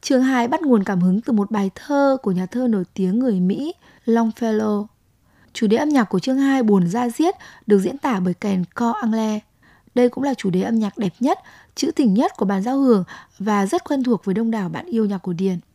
Chương 2 bắt nguồn cảm hứng từ một bài thơ của nhà thơ nổi tiếng người Mỹ Longfellow. Chủ đề âm nhạc của chương 2 buồn da diết được diễn tả bởi kèn cor anglais. Đây cũng là chủ đề âm nhạc đẹp nhất, trữ tình nhất của bản giao hưởng và rất quen thuộc với đông đảo bạn yêu nhạc cổ điển.